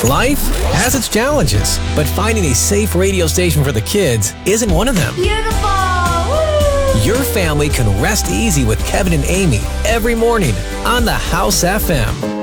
Life has its challenges, but finding a safe radio station for the kids isn't one of them. Beautiful! Woo! Your family can rest easy with Kevin and Amy every morning on the House FM.